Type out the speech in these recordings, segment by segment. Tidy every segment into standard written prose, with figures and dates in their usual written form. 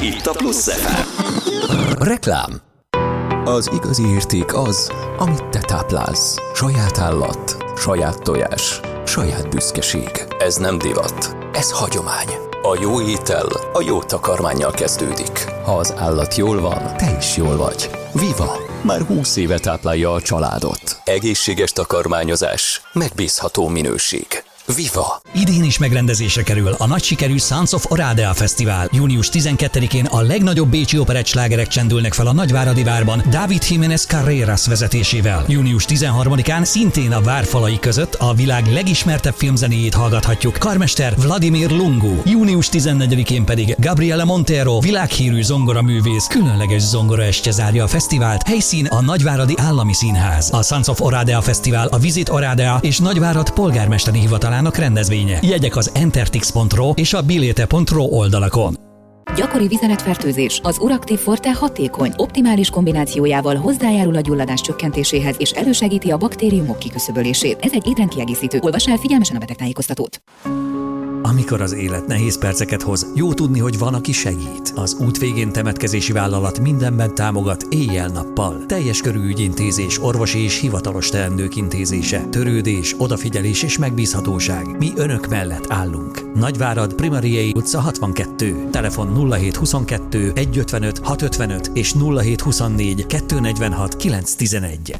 Itt a Plusz FM. Reklám. Az igazi érték az, amit te táplálsz. Saját állat, saját tojás, saját büszkeség. Ez nem divat, ez hagyomány. A jó étel a jó takarmánnyal kezdődik. Ha az állat jól van, te is jól vagy. Viva! Már 20 éve táplálja a családot. Egészséges takarmányozás, megbízható minőség. Viva! Idén is megrendezésre kerül a nagy sikerű Sons of Oradea Fesztivál. Június 12-én a legnagyobb bécsi operettslágerek csendülnek fel a Nagyváradi Várban David Jiménez Carreras vezetésével. Június 13-án szintén a várfalai között a világ legismertebb filmzenéjét hallgathatjuk. Karmester Vladimir Lungu. Június 14-én pedig Gabriela Montero, világhírű zongoraművész, különleges zongoraestje zárja a fesztivált. Helyszín a Nagyváradi Állami Színház. A Sons of Oradea Fesztivál a Visit Oradea és Nagyvárad polgármesteri hivatalának rendezvénye. Jegyek az entertix.ro és a bilete.ro oldalakon. Gyakori vizeletfertőzés. Az Uractiv Forte hatékony, optimális kombinációjával hozzájárul a gyulladás csökkentéséhez és elősegíti a baktériumok kiküszöbölését. Ez egy étrendkiegészítő. Olvass el figyelmesen a betegtájékoztatót. Amikor az élet nehéz perceket hoz, jó tudni, hogy van, aki segít. Az út végén temetkezési vállalat mindenben támogat éjjel-nappal. Teljes körű ügyintézés, orvosi és hivatalos teendők intézése, törődés, odafigyelés és megbízhatóság. Mi önök mellett állunk. Nagyvárad, Primariei utca 62. Telefon 0722 155 655 és 0724 246 911.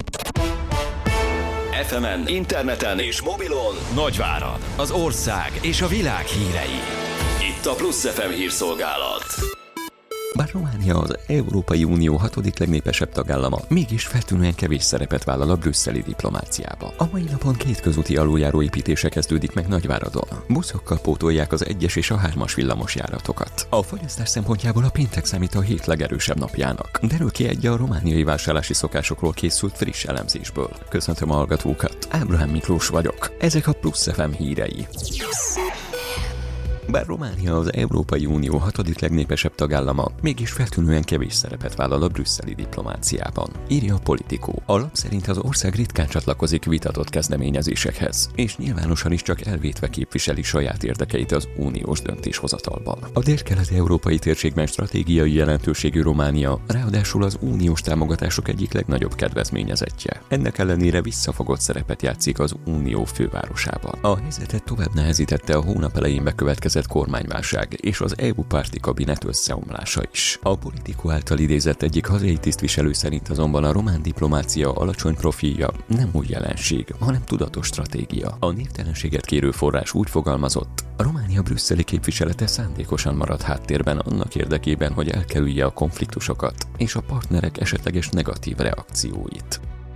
FM-en, interneten és mobilon Nagyvárad, az ország és a világ hírei. Itt a Plusz FM hírszolgálat. Bár Románia az Európai Unió 6. legnépesebb tagállama, mégis feltűnően kevés szerepet vállal a brüsszeli diplomáciába. A mai napon 2 közúti aluljáró építése kezdődik meg Nagyváradon. Buszokkal pótolják az 1-es és a 3-as villamosjáratokat. A fogyasztás szempontjából a péntek számít a hét legerősebb napjának. Derül ki egy a romániai vásárlási szokásokról készült friss elemzésből. Köszöntöm a hallgatókat, Ábrahám Miklós vagyok. Ezek a Plusz FM hírei. Bár Románia az Európai Unió 6. legnépesebb tagállama, mégis feltűnően kevés szerepet vállal a brüsszeli diplomáciában. Írja a Politico. A lap szerint az ország ritkán csatlakozik vitatott kezdeményezésekhez, és nyilvánosan is csak elvétve képviseli saját érdekeit az uniós döntéshozatalban. A délkeleti európai térségben stratégiai jelentőségű Románia ráadásul az uniós támogatások egyik legnagyobb kedvezményezettje. Ennek ellenére visszafogott szerepet játszik az unió fővárosában. A helyzetet tovább nehezítette a hónap elején bekövetkezett kormányválság és az EU párti kabinet összeomlása is. A Politico által idézett egyik hazai tisztviselő szerint azonban a román diplomácia alacsony profilja nem új jelenség, hanem tudatos stratégia. A névtelenséget kérő forrás úgy fogalmazott, a Románia brüsszeli képviselete szándékosan marad háttérben annak érdekében, hogy elkerülje a konfliktusokat és a partnerek esetleges negatív reakcióit.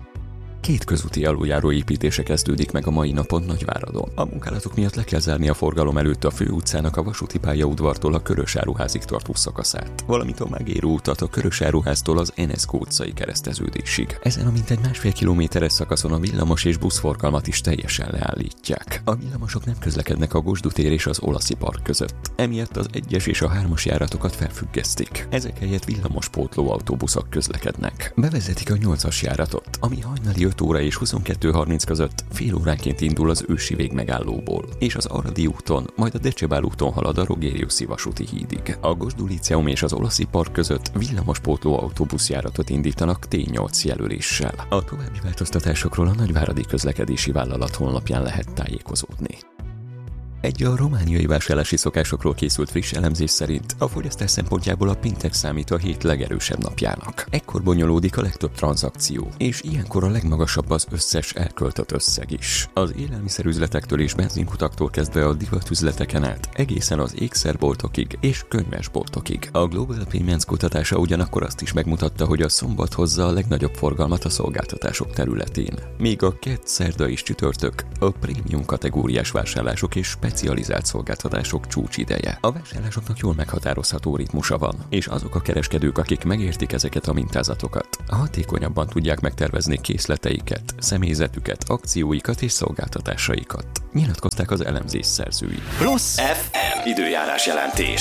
2 közúti aluljáró építése kezdődik meg a mai napon Nagyváradon. A munkálatok miatt le kell zárni a forgalom előtt a főutcának a vasúti pályaudvartól a Körösáruházig tartó szakaszát, valamint a megérő utat a Körösáruháztól az Enesco utcai kereszteződésig. Ezen a mintegy 1,5 kilométeres szakaszon a villamos és buszforgalmat is teljesen leállítják. A villamosok nem közlekednek a Gosdú tér és az Olaszi park között. Emiatt az 1-es és a 3-as járatokat felfüggesztik. Ezek helyett villamospótló autóbuszok közlekednek. Bevezetik a 8-as járatot, ami hajnali 5 óra és 22:30 között fél óránként indul az Ősi végmegállóból, és az Aradi úton, majd a Decsebál úton halad a Rogériuszi vasúti hídig. A Gosdú Líceum és az Olaszi park között villamospótló autóbuszjáratot indítanak T8 jelöléssel. A további változtatásokról a Nagyváradi Közlekedési Vállalat honlapján lehet tájékozódni. Egy a romániai vásárlási szokásokról készült friss elemzés szerint a fogyasztás szempontjából a péntek számít a hét legerősebb napjának. Ekkor bonyolódik a legtöbb tranzakció, és ilyenkor a legmagasabb az összes elköltött összeg is. Az élelmiszerüzletektől és benzinkutaktól kezdve a divatüzleteken át egészen az ékszerboltokig és könyvesboltokig. A Global Payments kutatása ugyanakkor azt is megmutatta, hogy a szombat hozza a legnagyobb forgalmat a szolgáltatások területén. Míg a kedd, szerda és csütörtök a prémium kategóriás vásárlások és specializált szolgáltatások csúcsideje. A vásárlásoknak jól meghatározható ritmusa van, és azok a kereskedők, akik megértik ezeket a mintázatokat, hatékonyabban tudják megtervezni készleteiket, személyzetüket, akcióikat és szolgáltatásaikat. Nyilatkozták az elemzés szerzői. Plusz FM időjárás jelentés.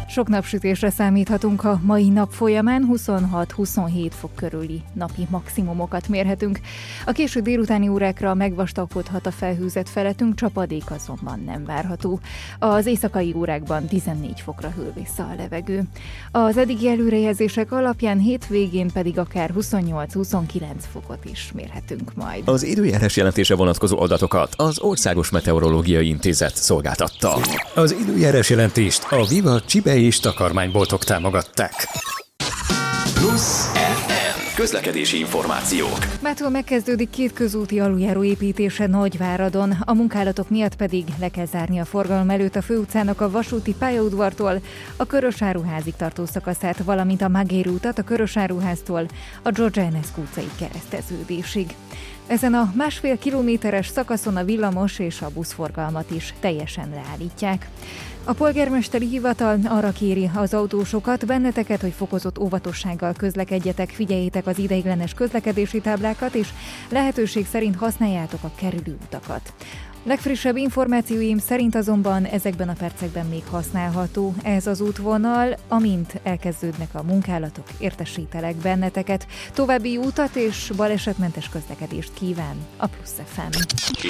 Sok napsütésre számíthatunk a mai nap folyamán, 26-27 fok körüli napi maximumokat mérhetünk. A késő délutáni órákra megvastagodhat a felhőzet felettünk, csapadék azonban nem várható. Az éjszakai órákban 14 fokra hűl vissza a levegő. Az eddigi előrejelzések alapján hétvégén pedig akár 28-29 fokot is mérhetünk majd. Az időjárás jelentése vonatkozó adatokat az Országos Meteorológiai Intézet szolgáltatta. Az időjárás jelentést a Viva Csibe és takarmányboltok támogatták. Plusz FM. Közlekedési információk. Mától megkezdődik 2 közúti aluljáró építése Nagyváradon, a munkálatok miatt pedig le kell zárni a forgalom előtt a főutcának a vasúti pályaudvartól a Körösáruházig tartó szakaszát, valamint a Magér utat a Körösáruháztól a George Enescu utcai kereszteződésig. Ezen a 1,5 kilométeres szakaszon a villamos és a buszforgalmat is teljesen leállítják. A polgármesteri hivatal arra kéri az autósokat, benneteket, hogy fokozott óvatossággal közlekedjetek, figyeljétek az ideiglenes közlekedési táblákat, és lehetőség szerint használjátok a kerülő utakat. Legfrissebb információim szerint azonban ezekben a percekben még használható ez az útvonal, amint elkezdődnek a munkálatok, értesítelek benneteket. További jó utat és balesetmentes közlekedést kíván a Plusz FM.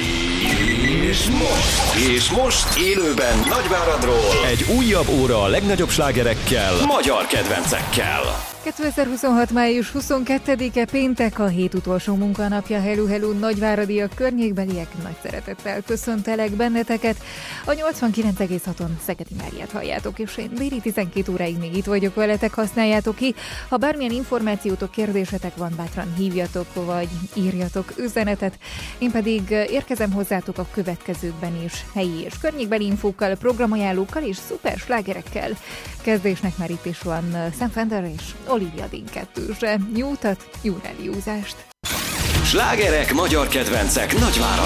És most élőben Nagyváradról egy újabb óra a legnagyobb slágerekkel, magyar kedvencekkel. 2026. május 22-e péntek, a hét utolsó munkanapja. Hello, nagyváradiak, környékbeliek, nagy szeretettel köszöntelek benneteket. A 89,6-on Szegedi Máriát halljátok, és én déli 12 óráig még itt vagyok veletek, használjátok ki. Ha bármilyen információtok, kérdésetek van, bátran hívjatok, vagy írjatok üzenetet. Én pedig érkezem hozzátok a következőkben is, helyi és környékbeli infókkal, programajánlókkal és szuper slágerekkel. Kezdésnek már itt is van Sam Fender és Olivia Dean kettősre. Jó utat, jó rádiózást! Slágerek, magyar kedvencek Nagyváradon.